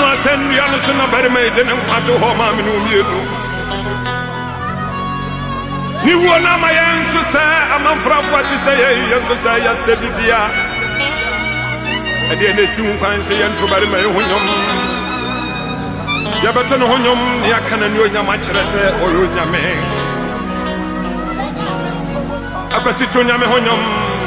send the Anderson of Berry Maiden and Pato Homa Minu. You will not my answer, sir. I'm a friend what to say, young Josiah said it, dear. And then they soon find say, and to bury my home. Yabaton Honyum, Yakan and Yoya Machrese or Yoya Man. Abasitonia Honyum.